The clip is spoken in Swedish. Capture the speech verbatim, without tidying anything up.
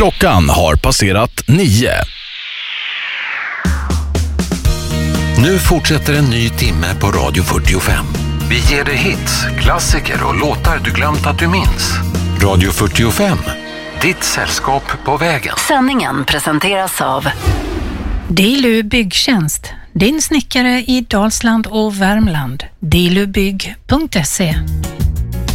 Klockan har passerat nio. Nu fortsätter en ny timme på Radio fyrtiofem. Vi ger dig hits, klassiker och låtar du glömt att du minns. Radio fyrtiofem, ditt sällskap på vägen. Sändningen presenteras av Dilu Byggtjänst, din snickare i Dalsland och Värmland. dilubygg punkt se.